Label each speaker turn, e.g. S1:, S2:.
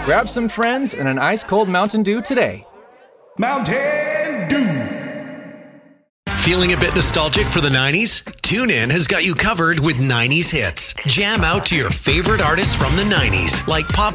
S1: Grab some friends and an ice-cold Mountain Dew today.
S2: Mountain Dew.
S3: Feeling a bit nostalgic for the 90s? TuneIn has got you covered with 90s hits. Jam out to your favorite artists from the 90s, like Pop